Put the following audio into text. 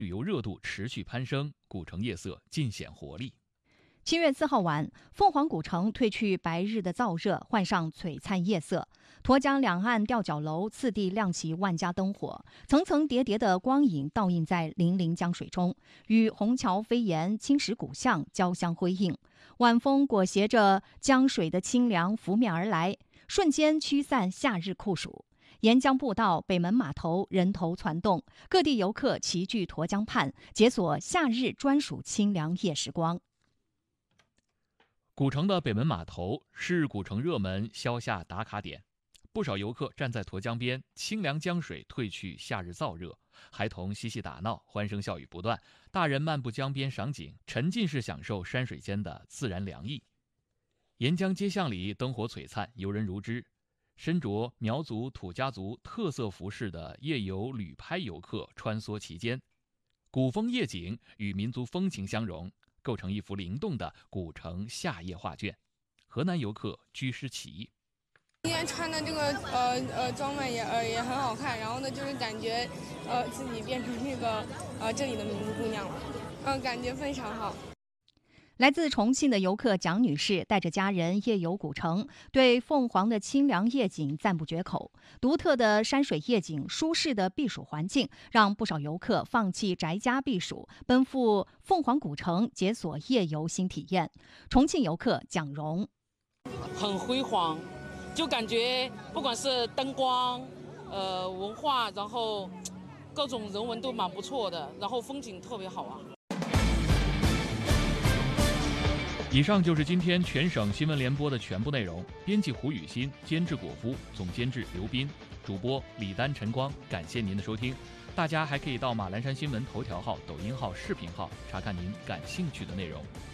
旅游热度持续攀升，古城夜色尽显活力。 7月4号晚，凤凰古城褪去白日的燥热，换上璀璨夜色。沱江两岸吊脚楼次第亮起万家灯火，层层叠叠的光影倒映在粼粼江水中，与虹桥飞檐、青石古巷交相辉映。晚风裹挟着江水的清凉拂面而来，瞬间驱散夏日酷暑。沿江步道、北门码头人头攒动，各地游客齐聚沱江畔，解锁夏日专属清凉夜时光。 古城的北门码头是古城热门消夏打卡点，不少游客站在沱江边，清凉江水褪去夏日燥热，孩童嬉戏打闹，欢声笑语不断，大人漫步江边赏景，沉浸式享受山水间的自然凉意。沿江街巷里灯火璀璨，游人如织，身着苗族、土家族特色服饰的夜游旅拍游客穿梭其间，古风夜景与民族风情相融，构成一幅灵动的古城夏夜画卷。河南游客居师奇， 今天穿的这个装扮也很好看，然后呢就是感觉自己变成这个这里的民族姑娘了，感觉非常好。 来自重庆的游客蒋女士带着家人夜游古城，对凤凰的清凉夜景赞不绝口。独特的山水夜景、舒适的避暑环境，让不少游客放弃宅家避暑，奔赴凤凰古城解锁夜游新体验。重庆游客蒋荣， 很辉煌，就感觉不管是灯光、文化，然后各种人文都蛮不错的，然后风景特别好啊。 以上就是今天全省新闻联播的全部内容。编辑胡雨欣，监制果夫，总监制刘斌，主播李丹、陈光。感谢您的收听。大家还可以到马栏山新闻头条号、抖音号、视频号查看您感兴趣的内容。